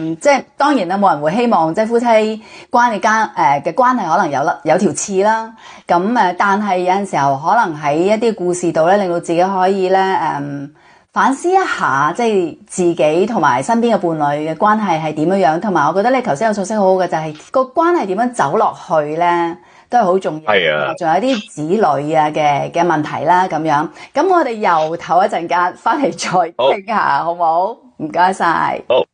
即係當然啦，冇人會希望即係夫妻關嘅關係可能有條刺啦。咁但係有陣時候可能喺一啲故事度咧，令到自己可以咧反思一下，即係自己同埋身邊嘅伴侶嘅關係係點樣樣。同埋我覺得你頭先有信息好好嘅，就係個關係點樣走落去咧，都係好重要。 係啊， 仲有啲子女啊嘅問題啦咁樣。咁我哋又唞一陣間，翻嚟再傾下，好唔好？唔該晒。 好。